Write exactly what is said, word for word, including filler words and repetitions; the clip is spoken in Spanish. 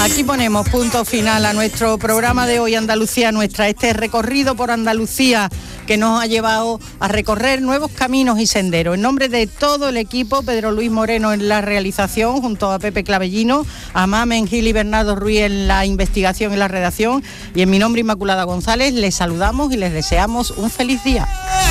Aquí ponemos punto final a nuestro programa de hoy, Andalucía Nuestra, este recorrido por Andalucía que nos ha llevado a recorrer nuevos caminos y senderos. En nombre de todo el equipo, Pedro Luis Moreno en la realización, junto a Pepe Clavellino, a Mamen Gil y Bernardo Ruiz en la investigación y la redacción, y en mi nombre, Inmaculada González, les saludamos y les deseamos un feliz día.